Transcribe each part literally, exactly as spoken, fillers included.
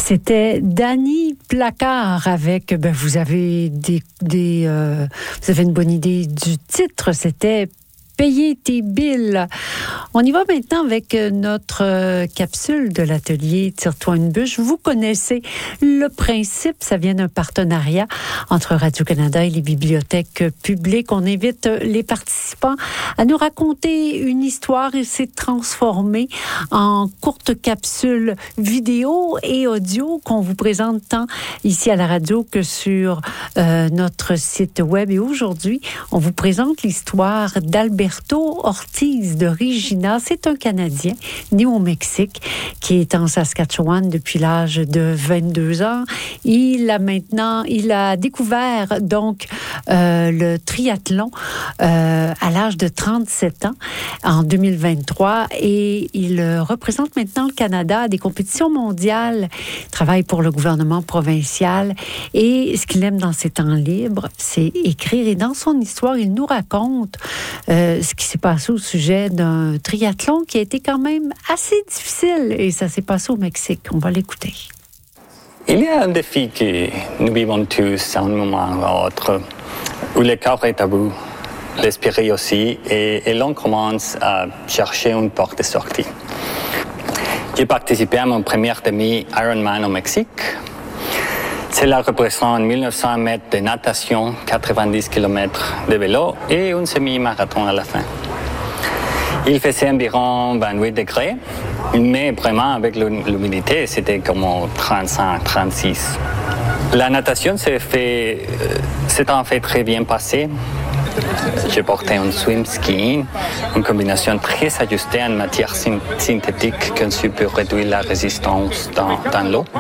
C'était Danny Placard avec, ben vous avez des, des euh, vous avez une bonne idée du titre, c'était Payer tes billes. On y va maintenant avec notre capsule de l'atelier Tire-toi une bûche. Vous connaissez le principe, ça vient d'un partenariat entre Radio-Canada et les bibliothèques publiques. On invite les participants à nous raconter une histoire et s'est transformé en courte capsule vidéo et audio qu'on vous présente tant ici à la radio que sur euh, notre site web. Et aujourd'hui, on vous présente l'histoire d'Alberto Ortiz de Regina. C'est un Canadien né au Mexique qui est en Saskatchewan depuis l'âge de vingt-deux ans. Il a maintenant, il a découvert donc euh, le triathlon euh, à l'âge de trente-sept ans en deux mille vingt-trois et il représente maintenant le Canada à des compétitions mondiales. Il travaille pour le gouvernement provincial et ce qu'il aime dans ses temps libres, c'est écrire. Et dans son histoire, il nous raconte euh, ce qui s'est passé au sujet d'un triathlon qui a été quand même assez difficile et ça s'est passé au Mexique. On va l'écouter. Il y a un défi que nous vivons tous à un moment ou l'autre, où le corps est à bout, l'esprit aussi, et, et l'on commence à chercher une porte de sortie. J'ai participé à mon premier demi-Ironman au Mexique. Cela représente mille neuf cents mètres de natation, quatre-vingt-dix kilomètres de vélo et un semi-marathon à la fin. Il faisait environ vingt-huit degrés, mais vraiment avec l'humidité, c'était comme trente-cinq, trente-six. La natation s'est fait, c'est en fait très bien passé. J'ai porté un swim ski, une combinaison très ajustée en matière synthétique conçue pour réduire la résistance dans, dans l'eau.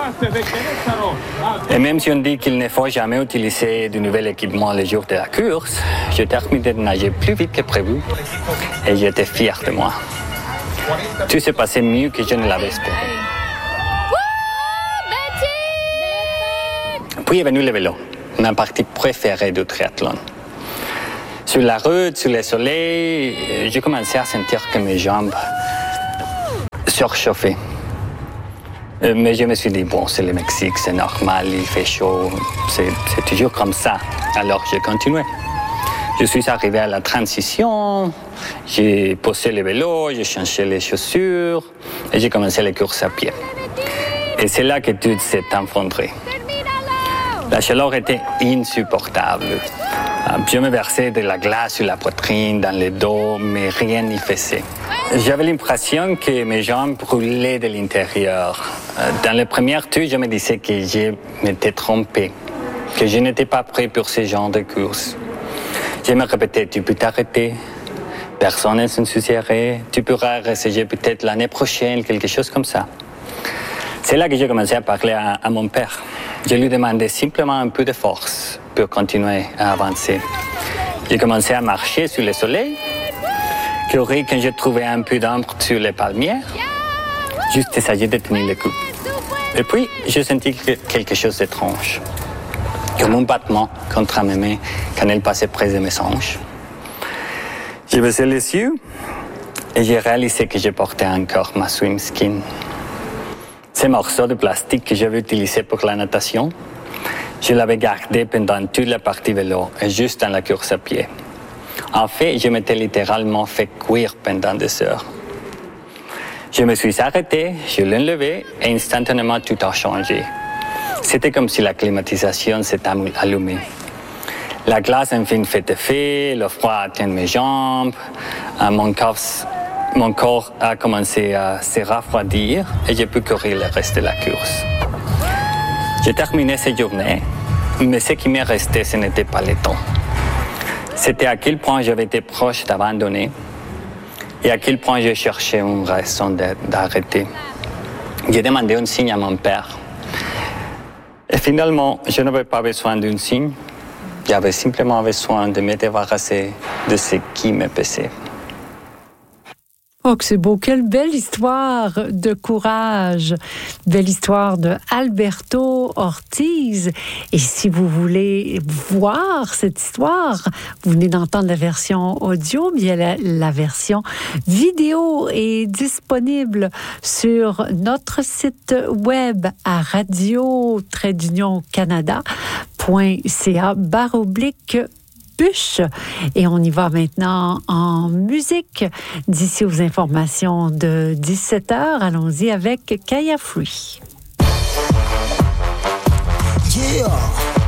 Et même si on dit qu'il ne faut jamais utiliser de nouvel équipement le jour de la course, j'ai terminé de nager plus vite que prévu et j'étais fier de moi. Tout s'est passé mieux que je ne l'avais espéré. Puis est venu le vélo, ma partie préférée du triathlon. Sur la route, sous le soleil, j'ai commencé à sentir que mes jambes surchauffaient. Mais je me suis dit, bon, c'est le Mexique, c'est normal, il fait chaud, c'est, c'est toujours comme ça. Alors j'ai continué. Je suis arrivé à la transition, j'ai posé le vélo, j'ai changé les chaussures et j'ai commencé les courses à pied. Et c'est là que tout s'est effondré. La chaleur était insupportable. Je me versais de la glace sur la poitrine, dans le dos, mais rien n'y faisait. J'avais l'impression que mes jambes brûlaient de l'intérieur. Dans le premier tour, je me disais que je m'étais trompé, que je n'étais pas prêt pour ce genre de course. Je me répétais, tu peux t'arrêter, personne ne s'en soucierait, tu pourras réessayer peut-être l'année prochaine, quelque chose comme ça. C'est là que j'ai commencé à parler à, à mon père. Je lui demandais simplement un peu de force pour continuer à avancer. J'ai commencé à marcher sur le soleil, courir quand j'ai trouvé un peu d'ombre sur les palmières, juste essayer de tenir le coup. Et puis, j'ai senti quelque chose d'étrange, comme un battement contre mes mains quand elles passaient près de mes hanches. J'ai baissé les yeux et j'ai réalisé que je portais encore ma swim skin. Ces morceaux de plastique que j'avais utilisés pour la natation, je l'avais gardé pendant toute la partie vélo et juste dans la course à pied. En fait, je m'étais littéralement fait cuire pendant des heures. Je me suis arrêté, je l'ai enlevé et instantanément tout a changé. C'était comme si la climatisation s'était allumée. La glace enfin fait effet, le froid atteint mes jambes, mon corps, mon corps a commencé à se refroidir et j'ai pu courir le reste de la course. J'ai terminé cette journée, mais ce qui m'est resté, ce n'était pas le temps. C'était à quel point j'avais été proche d'abandonner et à quel point je cherchais une raison d'arrêter. J'ai demandé un signe à mon père. Et finalement, je n'avais pas besoin d'un signe. J'avais simplement besoin de me débarrasser de ce qui me pesait. Oh, que c'est beau. Quelle belle histoire de courage. Belle histoire de Alberto Ortiz. Et si vous voulez voir cette histoire, vous venez d'entendre la version audio, bien la, la version vidéo est disponible sur notre site web à radio-canada.ca barre oblique Bûche. Et on y va maintenant en musique. D'ici aux informations de dix-sept heures, allons-y avec Kaya Free. Yeah.